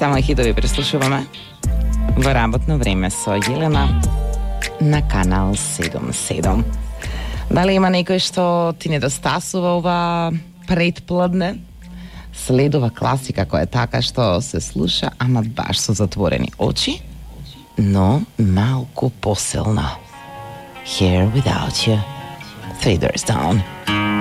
Само хитови преслушуваме во работно време со Јелена на канал 77. Дали има некој што ти недостасува ова предпладне? Следува класика која е така што се слуша, ама баш со затворени очи, но малку посилна. Here Without You, Three Doors Down.